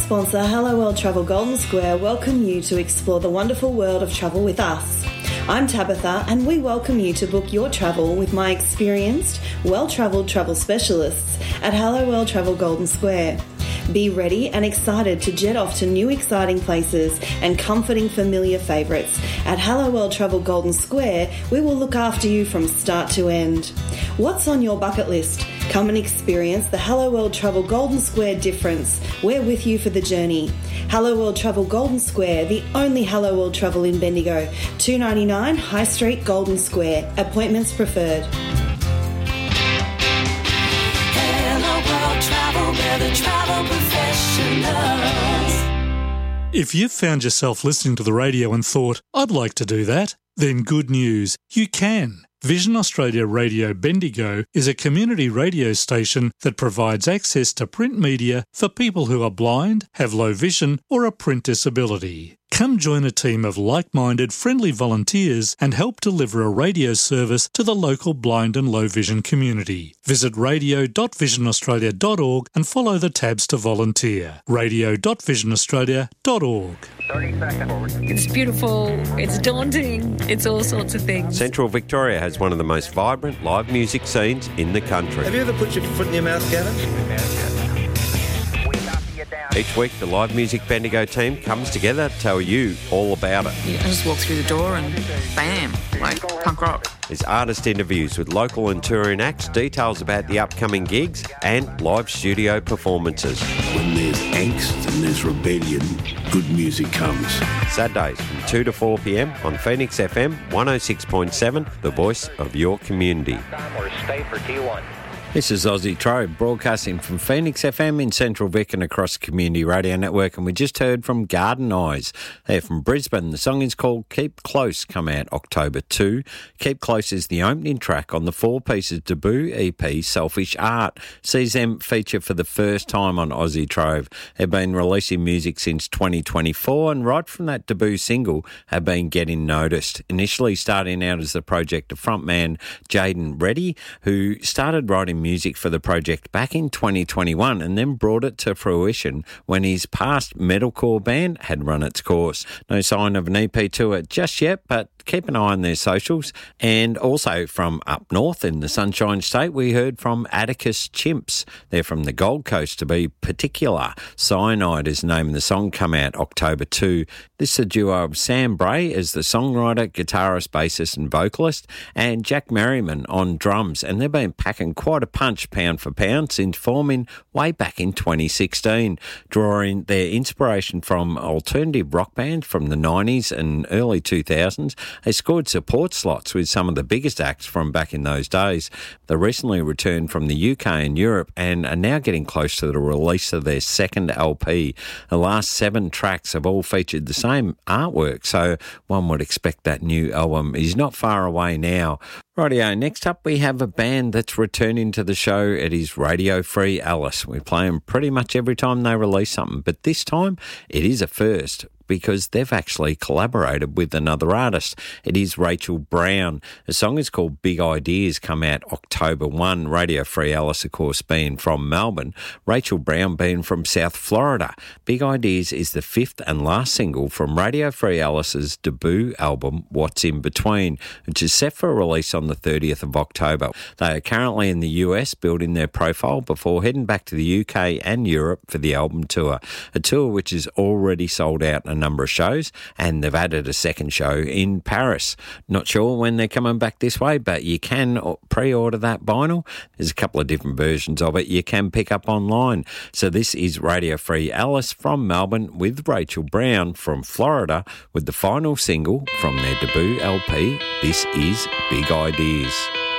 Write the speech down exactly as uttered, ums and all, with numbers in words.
sponsor, Hello World Travel Golden Square, welcome you to explore the wonderful world of travel with us. I'm Tabitha, and we welcome you to book your travel with my experienced, well-travelled travel specialists at Hello World Travel Golden Square. Be ready and excited to jet off to new exciting places and comforting familiar favourites. At Hello World Travel Golden Square, we will look after you from start to end. What's on your bucket list? Come and experience the Hello World Travel Golden Square difference. We're with you for the journey. Hello World Travel Golden Square, the only Hello World Travel in Bendigo. two ninety-nine High Street, Golden Square. Appointments preferred. Hello World Travel, we're the travel professionals. If you've found yourself listening to the radio and thought, I'd like to do that, then good news, you can. Vision Australia Radio Bendigo is a community radio station that provides access to print media for people who are blind, have low vision or a print disability. Come join a team of like-minded, friendly volunteers and help deliver a radio service to the local blind and low vision community. Visit radio dot vision australia dot org and follow the tabs to volunteer. radio dot vision australia dot org. thirty seconds. It's beautiful, it's daunting, it's all sorts of things. Central Victoria has one of the most vibrant live music scenes in the country. Have you ever put your foot in your mouth, Gavin? Each week, the Live Music Bendigo team comes together to tell you all about it. Yeah, I just walk through the door and bam, like punk rock. There's artist interviews with local and touring acts, details about the upcoming gigs and live studio performances. When there's angst and there's rebellion, good music comes. Saturdays from two to four p.m. on Phoenix F M one oh six point seven, the voice of your community. Or stay for T one. This is Aussie Trove, broadcasting from Phoenix F M in Central Vic and across the Community Radio Network, and we just heard from Garden Eyes. They're from Brisbane. The song is called Keep Close, come out October second. Keep Close is the opening track on the Four Pieces debut E P, Selfish Art. Sees them feature for the first time on Aussie Trove. They've been releasing music since twenty twenty-four, and right from that debut single have been getting noticed. Initially starting out as the project of frontman Jaden Reddy, who started writing music for the project back in twenty twenty-one and then brought it to fruition when his past metalcore band had run its course. No sign of an E P tour just yet, but keep an eye on their socials. And also from up north in the Sunshine State, we heard from Atticus Chimps. They're from the Gold Coast, to be particular. Cyanide is the name of the song, come out October second. This is a duo of Sam Bray as the songwriter, guitarist, bassist and vocalist, and Jack Merriman on drums. And they've been packing quite a punch pound for pound since forming way back in twenty sixteen, drawing their inspiration from alternative rock bands from the nineties and early two thousands. They scored support slots with some of the biggest acts from back in those days. They recently returned from the U K and Europe and are now getting close to the release of their second L P. The last seven tracks have all featured the same artwork, so one would expect that new album is not far away now. Rightio, next up we have a band that's returning to the show. It is Radio Free Alice. We play them pretty much every time they release something, but this time it is a first, because they've actually collaborated with another artist. It is Rachel Brown. The song is called Big Ideas, come out October first. Radio Free Alice, of course, being from Melbourne. Rachel Brown being from South Florida. Big Ideas is the fifth and last single from Radio Free Alice's debut album, What's In Between, which is set for release on the thirtieth of October. They are currently in the U S building their profile before heading back to the U K and Europe for the album tour, a tour which is already sold out a number of shows, and they've added a second show in Paris. Not sure when they're coming back this way, but you can pre-order that vinyl. There's a couple of different versions of it you can pick up online. So this is Radio Free Alice from Melbourne with Rachel Brown from Florida with the final single from their debut L P. This is Big Ideas.